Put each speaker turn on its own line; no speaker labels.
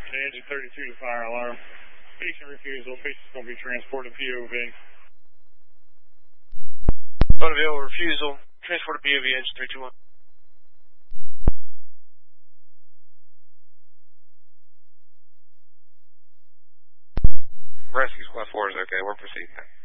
engine 32 to fire alarm. Patient refusal. Patient's going to be transported POV.
Bonneville, refusal. Transport to POV, engine 321. Rescue Squad 4 is okay. We're proceeding.